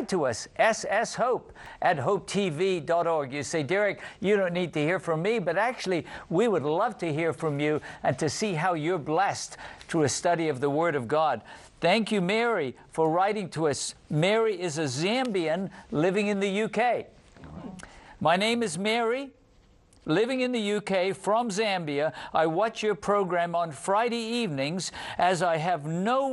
write to us, sshope@hopetv.org. You say, Derek, you don't need to hear from me, but actually, we would love to hear from you and to see how you're blessed through a study of the Word of God. Thank you, Mary, for writing to us. Mary is a Zambian living in the UK. My name is Mary, living in the UK from Zambia. I watch your program on Friday evenings as I have no